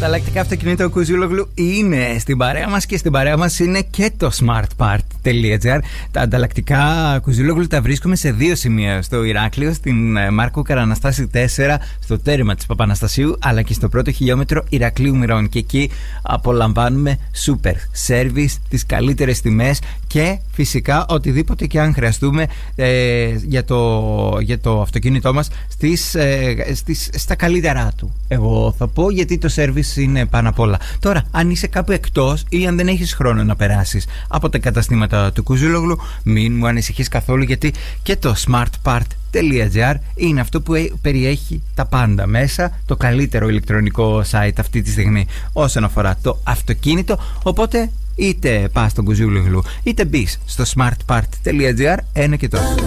Ανταλλακτικά αυτοκινήτων Κουζούλογλου είναι στην παρέα μας και στην παρέα μας είναι και το smartpart.gr. Τα ανταλλακτικά Κουζούλογλου τα βρίσκουμε σε δύο σημεία: στο Ηράκλειο, στην Μάρκο Καραναστάση 4, στο τέρμα της Παπαναστασίου, αλλά και στο πρώτο χιλιόμετρο Ηρακλείου Μυρών. Και εκεί απολαμβάνουμε super service, τις καλύτερες τιμές και φυσικά οτιδήποτε και αν χρειαστούμε για το αυτοκίνητό μας στα καλύτερά του. Εγώ θα πω, γιατί το service είναι πάνω απ' όλα. Τώρα, αν είσαι κάπου εκτός ή αν δεν έχεις χρόνο να περάσεις από τα καταστήματα του Κουζούλογλου, μην μου ανησυχείς καθόλου, γιατί και το smartpart.gr είναι αυτό που περιέχει τα πάντα μέσα, το καλύτερο ηλεκτρονικό site αυτή τη στιγμή όσον αφορά το αυτοκίνητο. Οπότε είτε πας στον Κουζούλογλου είτε μπεις στο smartpart.gr, ένα και τόσο.